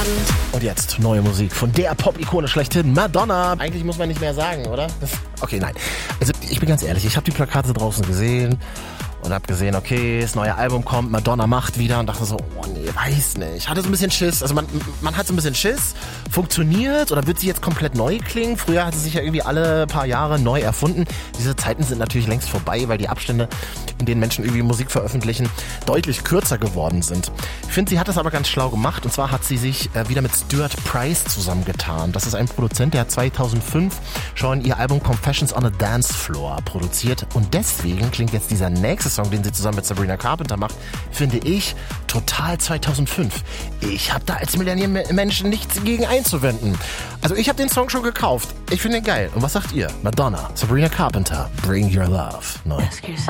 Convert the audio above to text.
Und jetzt neue Musik von der Pop-Ikone schlechthin, Madonna. Eigentlich muss man nicht mehr sagen, oder? Okay, nein. Also ich bin ganz ehrlich, ich habe die Plakate draußen gesehen und habe gesehen, okay, das neue Album kommt, Madonna macht wieder und dachte so, oh nee, weiß nicht. Ich hatte so ein bisschen Schiss. Also man hat so ein bisschen Schiss. Funktioniert oder wird sie jetzt komplett neu klingen? Früher hat sie sich ja irgendwie alle paar Jahre neu erfunden. Diese Zeiten sind natürlich längst vorbei, weil die Abstände, in denen Menschen irgendwie Musik veröffentlichen, deutlich kürzer geworden sind. Ich finde, sie hat das aber ganz schlau gemacht. Und zwar hat sie sich wieder mit Stuart Price zusammengetan. Das ist ein Produzent, der hat 2005 schon ihr Album Confessions on a Dance Floor produziert. Und deswegen klingt jetzt dieser nächste Song, den sie zusammen mit Sabrina Carpenter macht, finde ich total 2005. Ich habe da als Millennium-Menschen nichts gegen einzuwenden. Also ich habe den Song schon gekauft. Ich finde ihn geil. Und was sagt ihr? Madonna, Sabrina Carpenter, Bring Your Love. Neu. Ask yourself.